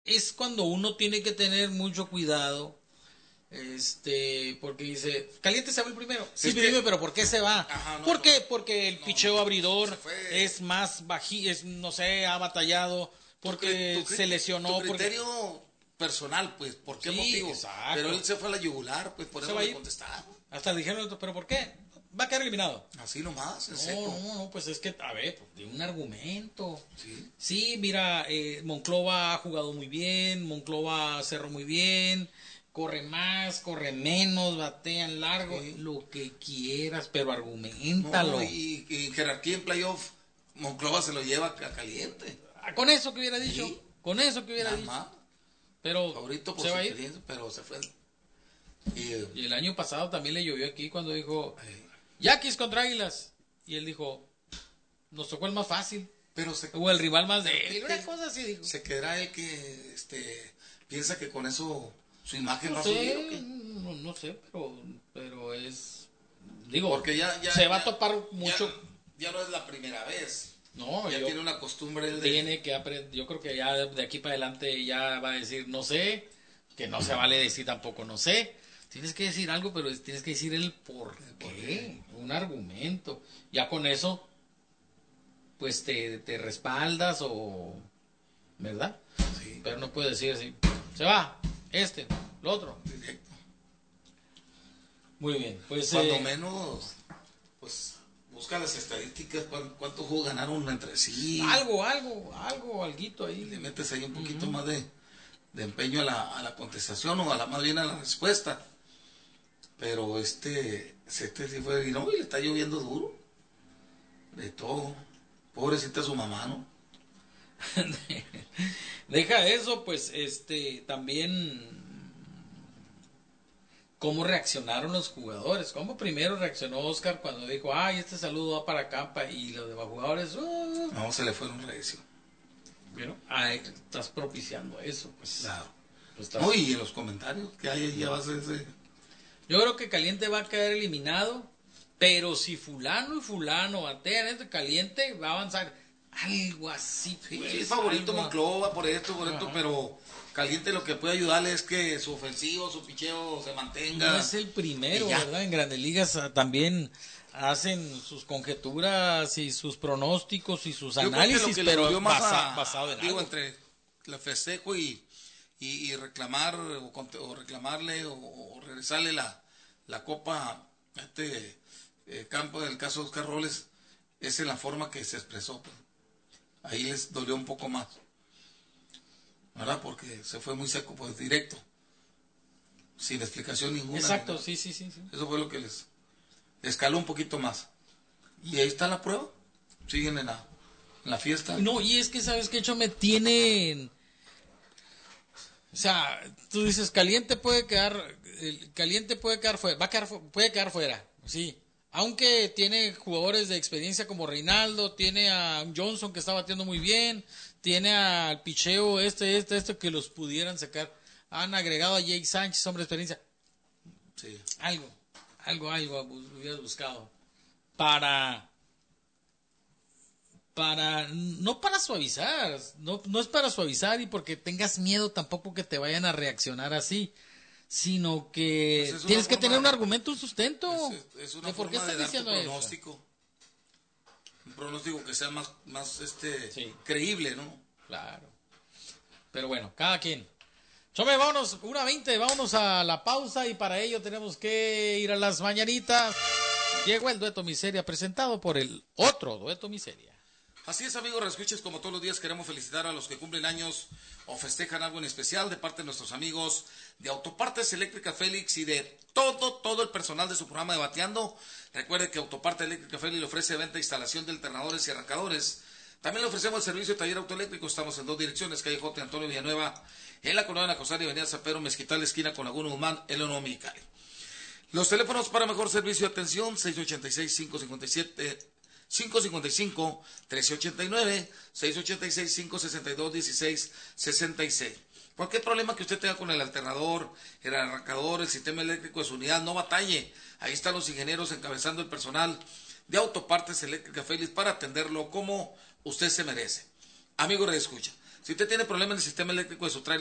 es cuando uno tiene que tener mucho cuidado. Porque dice, Caliente se va el primero. Sí, dime, pero ¿por qué se va? Ajá, no, ¿Por qué? no, Porque el picheo se abridor fue. es más no sé, ha batallado, porque se lesionó. Tu criterio personal, pues, ¿por qué Sí, motivo? exacto. Pero él se fue a la yugular, pues, por Se eso va a le ir. contestaron. Hasta le dijeron, ¿pero por qué? Va a quedar eliminado. Así nomás, en seco. No, pues es que, a ver, pues, de un argumento. Sí. Sí, mira, Monclova ha jugado muy bien, Monclova cerró muy bien, corre más, corre menos, batean largo, Sí. lo que quieras, pero argumentalo. No, y jerarquía en playoff, Monclova se lo lleva a Caliente. Con eso que hubiera dicho, Sí. con eso que hubiera Nada dicho. más. Pero Favorito por se su va a ir. experiencia, pero se fue. Y el año pasado también le llovió aquí cuando dijo, Eh, Yaquis contra Águilas. Y él dijo, nos tocó el más fácil. pero O el rival más débil. Una cosa así dijo. se quedará el que piensa que con eso su imagen va No a subir. ¿O sé, qué? no sé, pero es... Digo, Porque ya se va a topar mucho. Ya no es la primera vez. No, Ya yo tiene una costumbre de... tiene que aprender. Yo creo que ya de aquí para adelante ya va a decir no sé, que no se vale decir tampoco no sé. Tienes que decir algo, pero tienes que decir el por qué, un argumento. Ya con eso, pues te respaldas o... ¿Verdad? Sí, Pero no puedes decir así, se va, lo otro. directo. Muy bien, pues... Cuando menos, pues, busca las estadísticas, cuántos juegos ganaron entre sí. alguito ahí. Le metes ahí un poquito más de empeño a la contestación o más bien a la respuesta. Pero este sí fue, y no, y le está lloviendo duro. De todo. Pobrecita su mamá, ¿no? Deja eso, pues, también cómo reaccionaron los jugadores. Cómo primero reaccionó Oscar cuando dijo, ay, este saludo va para Campa, y los demás jugadores, No, se le fueron recio. ¿vieron? Estás propiciando eso, pues. Claro. Pues estás... No, y en los comentarios que hay ya va a ser ese... Yo creo que Caliente va a quedar eliminado, pero si fulano y fulano batean esto, Caliente va a avanzar. Algo así, Sí, pues, es favorito algo... Monclova por esto, pero Caliente lo que puede ayudarle es que su ofensivo, su picheo se mantenga. No es el primero, Y ya. ¿verdad? En Grandes Ligas también hacen sus conjeturas y sus pronósticos y sus Yo creo que análisis, lo que le pero dolió más basado en digo, algo. entre el festejo y reclamar o reclamarle o regresarle la copa a campo del caso de Oscar Robles, es en la forma que se expresó, pues. Ahí les dolió un poco más, ¿verdad? Porque se fue muy seco, pues directo, sin explicación ninguna. Exacto, ni nada. sí. Eso fue lo que les escaló un poquito más. Y ahí está la prueba. Siguen en la fiesta. No, y es que, ¿sabes qué, Chome? Tienen... O sea, tú dices, Caliente puede quedar fuera, puede quedar fuera, sí. Aunque tiene jugadores de experiencia como Reinaldo, tiene a Johnson que está batiendo muy bien, tiene al picheo que los pudieran sacar. Han agregado a Jake Sánchez, hombre de experiencia. Sí. Algo hubieras buscado no para suavizar, no es para suavizar y porque tengas miedo tampoco que te vayan a reaccionar así, sino que Pues tienes que tener un argumento, un sustento. Es una de por qué forma de estás dar tu diciendo eso. pronóstico. Un pronóstico que sea más Sí. creíble, ¿no? Claro. Pero bueno, cada quien. Chome, vámonos, 1:20, vámonos a la pausa y para ello tenemos que ir a las mañanitas. Llegó el Dueto Miseria presentado por el otro Dueto Miseria. Así es, amigos, reescuches, como todos los días queremos felicitar a los que cumplen años o festejan algo en especial de parte de nuestros amigos de Autopartes Eléctrica Félix y de todo el personal de su programa de Bateando. Recuerde que Autopartes Eléctrica Félix le ofrece venta e instalación de alternadores y arrancadores. También le ofrecemos el servicio de taller autoeléctrico. Estamos en 2 direcciones, calle J. Antonio Villanueva, en la colonia Cosaria, avenida San Pedro Mezquital, esquina con Laguna Humán, el Ono Mexicali. Los teléfonos para mejor servicio de atención, 686-555-1389, 686-562-1666. Cualquier problema que usted tenga con el alternador, el arrancador, el sistema eléctrico de su unidad, no batalle. Ahí están los ingenieros encabezando el personal de Autopartes Eléctrica Félix para atenderlo como usted se merece. Amigo, reescucha. Si usted tiene problemas en el sistema eléctrico de su tráiler,